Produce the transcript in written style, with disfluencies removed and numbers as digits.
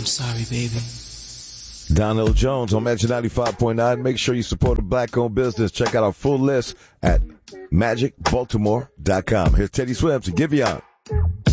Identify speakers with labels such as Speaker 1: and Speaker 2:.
Speaker 1: I'm sorry, baby.
Speaker 2: Donell Jones on Magic 95.9. Make sure you support a black-owned business. Check out our full list at magicbaltimore.com. Here's Teddy Swims and Giveon.